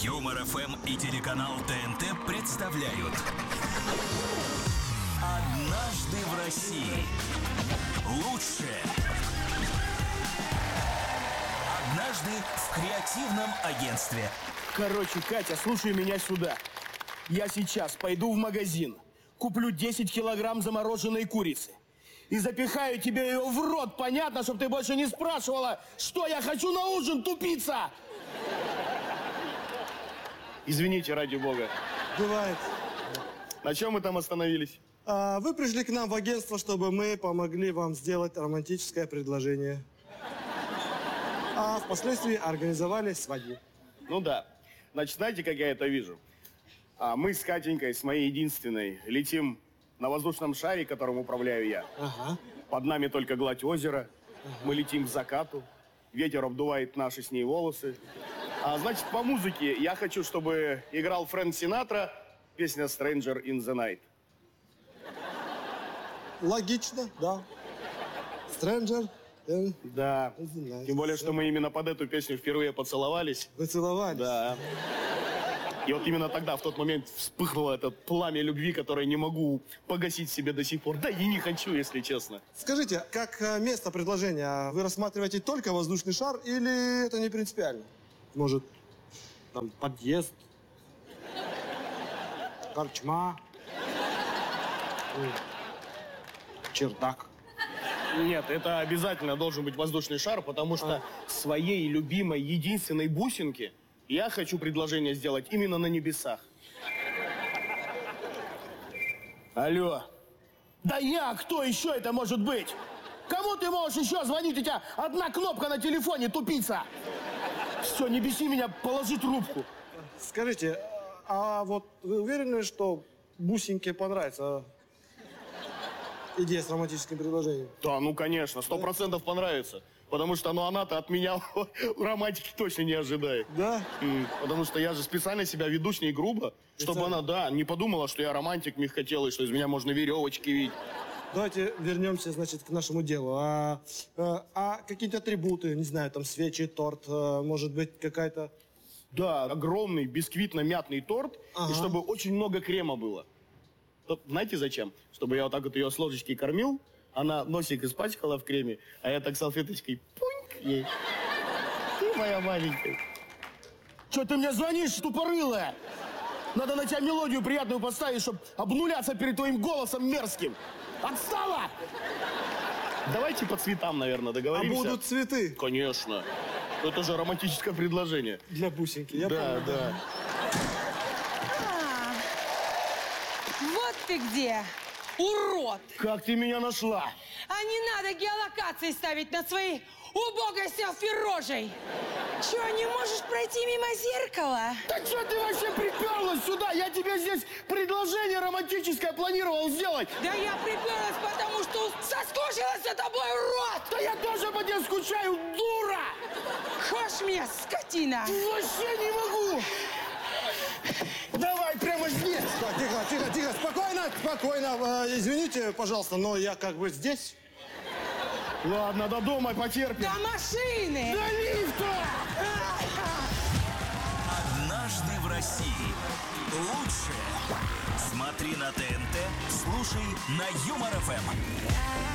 Юмор ФМ и телеканал ТНТ представляют «Однажды в России». Лучшее. Однажды в креативном агентстве. Короче, Катя, слушай меня сюда. Я сейчас пойду в магазин, куплю 10 килограмм замороженной курицы и запихаю тебе ее в рот, понятно, чтобы ты больше не спрашивала, что я хочу на ужин, тупица! Извините, ради бога. Бывает. На чем мы там остановились? Вы пришли к нам в агентство, чтобы мы помогли вам сделать романтическое предложение. А впоследствии организовали свадьбу. Ну да. Значит, знаете, как я это вижу? Мы с Катенькой, с моей единственной, летим на воздушном шаре, которым управляю я. Ага. Под нами только гладь озера. Мы летим к закату. Ветер обдувает наши с ней волосы. Значит, по музыке я хочу, чтобы играл Фрэнк Синатра, песня «Stranger in the Night». Логично, да. Stranger. Да. Тем более, что мы именно под эту песню впервые поцеловались. Вы целовались? Да. И вот именно тогда, в тот момент, вспыхнуло это пламя любви, которое не могу погасить себе до сих пор. Да и не хочу, если честно. Скажите, как место предложения, вы рассматриваете только воздушный шар или это не принципиально? Может, там подъезд, корчма, чердак? Нет, это обязательно должен быть воздушный шар, потому что своей любимой, единственной бусинке я хочу предложение сделать именно на небесах. Алло. Да я, кто еще это может быть? Кому ты можешь еще звонить? У тебя одна кнопка на телефоне, тупица. Все, не беси меня, положи трубку. Скажите, а вот вы уверены, что бусинке понравится идея с романтическим предложением? Да, ну конечно, 100% понравится. Потому что, она-то от меня романтики точно не ожидает. Да? Потому что я же специально себя веду с ней грубо, чтобы она, не подумала, что я романтик мягкотелый, что из меня можно веревочки видеть. Давайте вернемся, значит, к нашему делу. Какие-то атрибуты, не знаю, там свечи, торт, может быть, какая-то... Да, огромный бисквитно-мятный торт, и чтобы очень много крема было. Знаете зачем? Чтобы я вот так вот ее с ложечки кормил, она носик испачкала в креме, а я так салфеточкой пуньк ей. Ты моя маленькая. Че ты мне звонишь, тупорылая? Надо на тебя мелодию приятную поставить, чтобы обнуляться перед твоим голосом мерзким. Отстала! Давайте по цветам, наверное, договоримся. А будут цветы? Конечно. Это же романтическое предложение. Для бусинки, я понял. Да. Вот ты где, урод! Как ты меня нашла? А не надо геолокации ставить на своей убогой селфи-рожей! Чего, не можешь пройти мимо зеркала? Да что ты вообще приперлась сюда? Я тебе здесь предложение романтическое планировал сделать. Да я приперлась, потому что соскучилась за тобой, урод! Да я тоже по тебе скучаю, дура! Хошь меня, скотина! Вообще не могу! Давай прямо здесь! Так, тихо, спокойно. Извините, пожалуйста, но я как бы здесь. Ладно, до дома потерпим. До машины! До лифта! «Однажды в России». Лучшее. Смотри на ТНТ, слушай на Юмор ФМ.